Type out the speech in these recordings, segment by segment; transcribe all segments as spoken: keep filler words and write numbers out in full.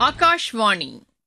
ஆகாஷ்வாணி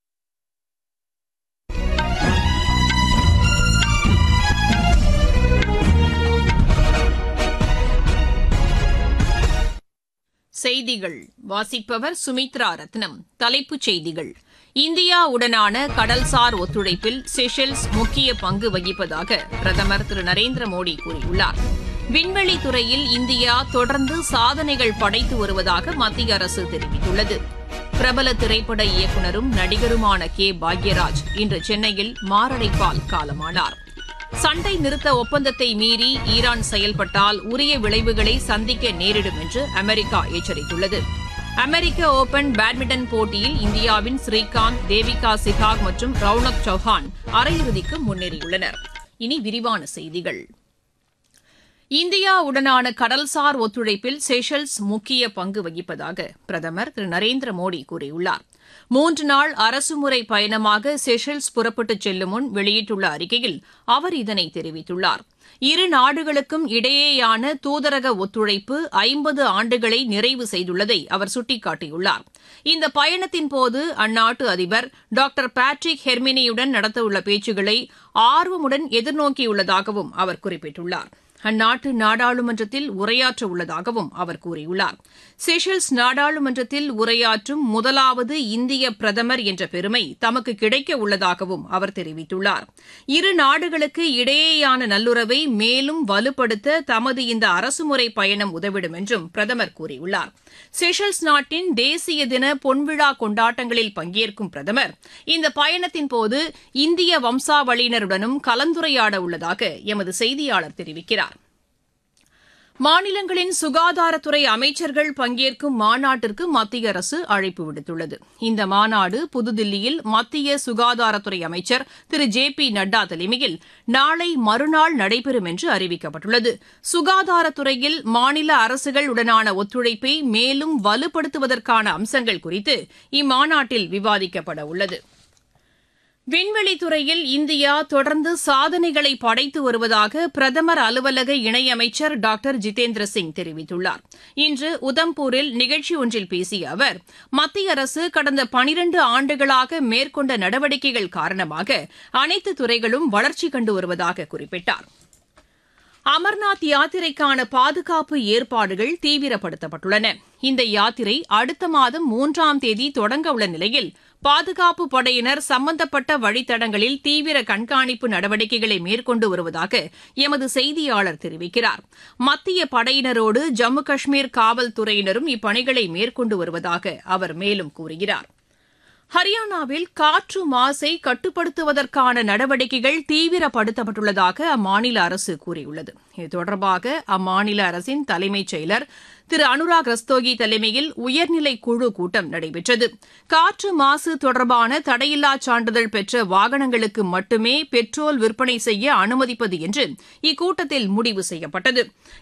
செய்திகள் வாசிப்பவர் சுமித்ரா ரத்னம். தலைப்புச் செய்திகள்: இந்தியாவுடனான கடல்சார் ஒத்துழைப்பில் செஷல்ஸ் முக்கிய பங்கு வகிப்பதாக பிரதமர் திரு நரேந்திர மோடி கூறியுள்ளார். விண்வெளித் துறையில் இந்தியா தொடர்ந்து சாதனைகள் படைத்து வருவதாக மத்திய அரசு தெரிவித்துள்ளது. பிரபல திரைப்பட இயக்குநரும் நடிகருமான கே பாக்யராஜ் இன்று சென்னையில் மாரடைப்பால் காலமானார். சண்டை நிறுத்த ஒப்பந்தத்தை மீறி ஈரான் செயல்பட்டால் உரிய விளைவுகளை சந்திக்க நேரிடும் என்று அமெரிக்கா எச்சரித்துள்ளது. அமெரிக்க ஒபன் பேட்மிண்டன் போட்டியில் இந்தியாவின் ஸ்ரீகாந்த், தேவிகா சிகாக் மற்றும் ரவுனக் சௌஹான் அரையிறுதிக்கு முன்னேறியுள்ளனர். இனி விரிவான செய்திகள். இந்தியாவுடனான கடல்சார் ஒத்துழைப்பில் செஷல்ஸ் முக்கிய பங்கு வகிப்பதாக பிரதமர் திரு நரேந்திர மோடி கூறியுள்ளார். மூன்று நாள் அரசுமுறை பயணமாக செஷல்ஸ் புறப்பட்டுச் செல்லும் முன் வெளியிட்டுள்ள அறிக்கையில் அவர் இதனை தெரிவித்துள்ளார். இரு நாடுகளுக்கும் இடையேயான தூதரக ஒத்துழைப்பு ஐம்பது ஆண்டுகளை நிறைவு செய்துள்ளதை அவர் சுட்டிக்காட்டியுள்ளார். இந்த பயணத்தின்போது அந்நாட்டு அதிபர் டாக்டர் பேட்ரிக் ஹெர்மினியுடன் நடத்தவுள்ள பேச்சுக்களை ஆர்வமுடன் எதிர்நோக்கியுள்ளதாகவும் அவர் குறிப்பிட்டுள்ளார். அந்நாட்டு நாடாளுமன்றத்தில் உரையாற்ற உள்ளதாகவும் அவர் கூறியுள்ளார். செஷல்ஸ் நாடாளுமன்றத்தில் உரையாற்றும் முதலாவது இந்திய பிரதமர் என்ற பெருமை தமக்கு கிடைக்க உள்ளதாகவும் அவர் தெரிவித்துள்ளார். இரு நாடுகளுக்கு இடையேயான நல்லுறவை மேலும் வலுப்படுத்த தமது இந்த அரசுமுறை பயணம் உதவிடும் என்றும் பிரதமர் கூறியுள்ளார். செஷல்ஸ் நாட்டின் தேசிய தின பொன்விழா கொண்டாட்டங்களில் பங்கேற்கும் பிரதமர் இந்த பயணத்தின்போது இந்திய வம்சாவளியினருடனும் கலந்துரையாட உள்ளதாக எமது செய்தியாளர் தெரிவிக்கிறார். மாநிலங்களின் சுகாதாரத்துறை அமைச்சர்கள் பங்கேற்கும் மாநாட்டிற்கு மத்திய அரசு அழைப்பு விடுத்துள்ளது. இந்த மாநாடு புதுதில்லியில் மத்திய சுகாதாரத்துறை அமைச்சர் திரு ஜே பி நட்டா தலைமையில் நாளை மறுநாள் நடைபெறும் என்று அறிவிக்கப்பட்டுள்ளது. சுகாதாரத்துறையில் மாநில அரசுகள் உடனான ஒத்துழைப்பை மேலும் வலுப்படுத்துவதற்கான அம்சங்கள் குறித்து இம்மாநாட்டில் விவாதிக்கப்பட உள்ளது. விண்வெளித்துறையில் இந்தியா தொடர்ந்து சாதனைகளை படைத்து வருவதாக பிரதமர் அலுவலக இணையமைச்சர் டாக்டர் ஜிதேந்திர சிங் தெரிவித்துள்ளார். இன்று உதம்பூரில் நிகழ்ச்சி ஒன்றில் பேசிய அவர், மத்திய அரசு கடந்த பனிரண்டு ஆண்டுகளாக மேற்கொண்ட நடவடிக்கைகள் காரணமாக அனைத்து துறைகளும் வளர்ச்சி கண்டு வருவதாக குறிப்பிட்டார். அமர்நாத் யாத்திரைக்கான பாதுகாப்பு ஏற்பாடுகள் தீவிரப்படுத்தப்பட்டுள்ளன. இந்த யாத்திரை அடுத்த மாதம் மூன்றாம் தேதி தொடங்க உள்ள நிலையில் பாதுகாப்பு படையினர் சம்பந்தப்பட்ட வழித்தடங்களில் தீவிர கண்காணிப்பு நடவடிக்கைகளை மேற்கொண்டு வருவதாக எமது செய்தியாளர் தெரிவிக்கிறார். மத்திய படையினரோடு ஜம்மு காஷ்மீர் காவல்துறையினரும் இப்பணிகளை மேற்கொண்டு வருவதாக அவர் மேலும் கூறுகிறார். ஹரியானாவில் காற்று மாசை கட்டுப்படுத்துவதற்கான நடவடிக்கைகள் தீவிரப்படுத்தப்பட்டுள்ளதாக அம்மாநில அரசு கூறியுள்ளது. இது தொடர்பாக அம்மாநில அரசின் தலைமைச் செயலர் திரு அனுராக் ரஸ்தோகி தலைமையில் உயர்நிலை குழு கூட்டம் நடைபெற்றது. காற்று மாசு தொடர்பான தடையில்லா சான்றிதழ் பெற்ற வாகனங்களுக்கு மட்டுமே பெட்ரோல் விற்பனை செய்ய அனுமதிப்பது என்று இக்கூட்டத்தில் முடிவு செய்யப்பட்டது.